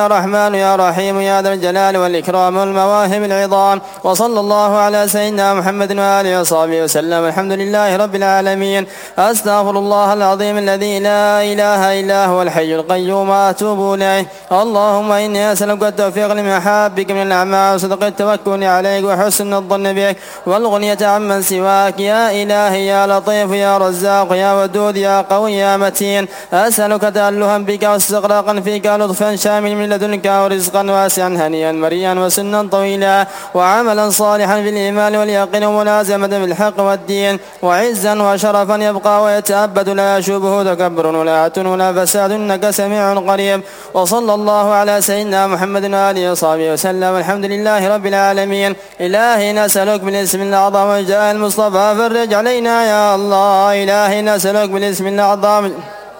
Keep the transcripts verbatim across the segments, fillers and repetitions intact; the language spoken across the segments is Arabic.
رحمن يا رحيم يا ذا الجلال والإكرام والمواهب العظام. وصلى الله على سيدنا محمد وآله وصحبه وسلم. الحمد لله رب العالمين. أستغفر الله العظيم الذي لا إله إلا هو الحي القيوم وأتوب إليه. اللهم إني أسألك التوفيق لمحابك من الأعمال وصدق التوكل عليك وحسن الظن بك والغنية عمن سواك يا إلهي يا لطيف يا رزاق يا ودود يا قوي يا متين. أسألك تألها بك واستغراقا فيك لطفا شامل من لدنك ورزقا واسعا هنيا مريا وسنا طويلا وعملا صالحا في الإيمان واليقين وملازمة بالحق والدين وعزا وشرفا يبقى ويتأبد لا يشوبه تكبر ولا عتن ولا فساد إنك سميع قريب. وصلى الله على سيدنا محمد وآله وصحبه وسلم. الحمد لله رب العالمين. إلهي نسألك بالاسم الأعظم وجاه المصطفى فرج علينا يا الله. إلهي نسألك بالاسم الأعظم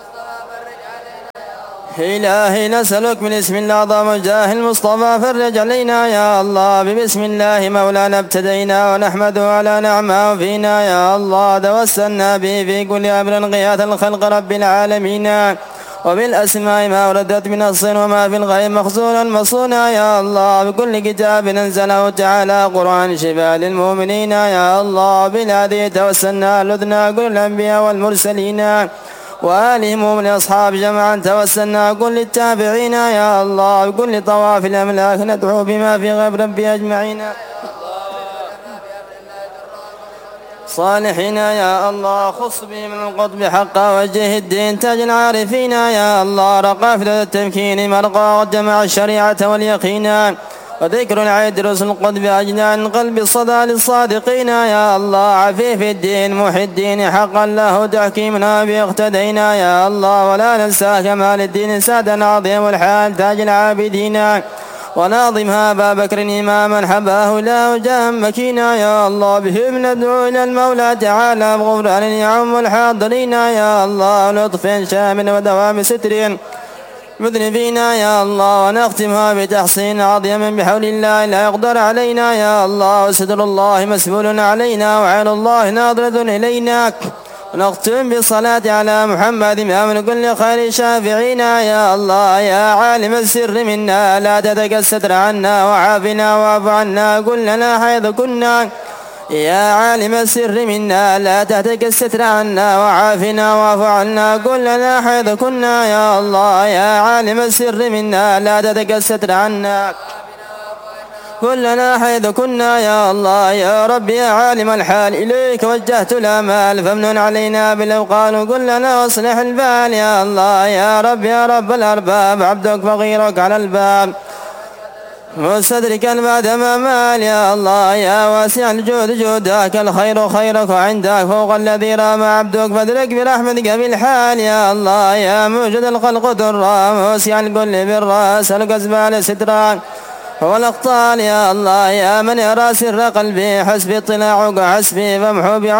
إلهي نسألك بالاسم الأعظم وجاه المصطفى فرج علينا يا الله. ببسم الله مولانا ابتدينا ونحمده على نعمه فينا يا الله. توسلنا به في كل أمر غياث الخلق رب العالمين. وبالأسماء ما وردت بنص وما في الغيب مخزونا مصونا يا الله. بكل كتاب أنزله تعالى قرآن شفاء للمؤمنين يا الله. بالذي توسلنا لذنا كل الأنبياء والمرسلين وآلهم ومن أصحاب جمعا. توسلنا كل التابعين يا الله. بكل طواف الأملاك ندعو بما في غيب ربي أجمعين صالحين يا الله. خص به من القطب حقا وجه الدين تاج العارفين يا الله. رقافة التمكين مرقى وجمع الشريعة واليقين وذكر العيد رسل القطب أجنان قلب الصدى للصادقين يا الله. عفيف الدين محي الدين حقا له تحكيمنا باقتدينا يا الله. ولا ننسى كمال الدين سادا عظيم الحال تاج العابدين وناظمها أبا بكر إماما حباه لا وجاه مكينا يا الله. بهم ندعو إلى المولى تعالى بغفران يعم الحاضرين يا الله. لطف شامل ودوام ستر مذنبين يا الله. ونختمها بتحصين عظيم بحول الله لا يقدر علينا يا الله. وستر الله مسبول علينا وعين الله ناظرة إلينا. ونختم بالصلاة على محمد من كل خير شافعينا يا الله. يا عالم السر منا لا تتك الستر عنا وعافنا واعف عنا كلنا حيث كنا. يا عالم السر منا لا تهتك الستر عنا وعافنا واعف عنا كلنا حيث كنا يا الله. يا عالم السر منا لا تهتك الستر عنا كلنا حيث كنا يا الله. يا رب يا عالم الحال إليك وجهت الآمال فامنن علينا بالأوقات كلنا واصلح البال يا الله. يا رب يا رب الأرباب عبدك فقيرك على الباب وصدرك البعد مال يا الله. يا واسع الجود جودك الخير خيرك وعندك فوق الذي رام عبدك فادرك برحمتك بالحال يا الله. يا موجد الخلق درا واسع الكل بالراس القزبال سترا والأقطال يا الله. يا من يرى سر قلبي حسبي اطلاعك حسبي فامحو